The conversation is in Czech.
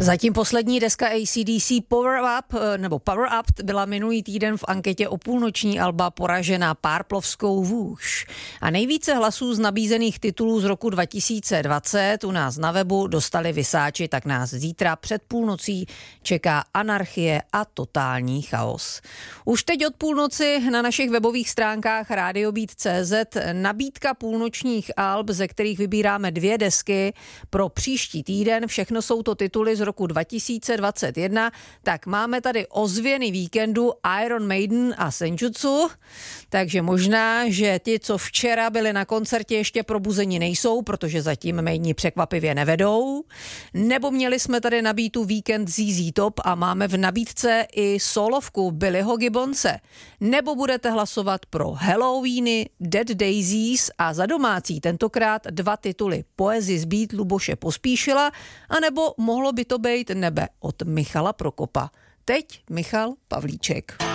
Zatím poslední deska AC/DC Power Up byla minulý týden v anketě o půlnoční alba poražena Párplovskou Vůž. A nejvíce hlasů z nabízených titulů z roku 2020 u nás na webu dostali visáči, tak nás zítra před půlnocí čeká anarchie a totální chaos. Už teď od půlnoci na našich webových stránkách radiobeat.cz nabídka půlnočních alb, ze kterých vybíráme 2 desky pro příští týden. Všechno jsou to tituly z roku 2021, tak máme tady ozvěny víkendu Iron Maiden a Senjutsu, takže možná, že ti, co včera byli na koncertě, ještě probuzeni nejsou, protože zatím Maideni překvapivě nevedou, nebo měli jsme tady nabídku víkend ZZ Top a máme v nabídce i solovku Billyho Gibbonse, nebo budete hlasovat pro Halloweeny, Dead Daisies a za domácí tentokrát 2 tituly Poezii z Beat Luboše Pospíšila, anebo mohlo by to být Nebe od Michala Prokopa. Teď Michal Pavlíček.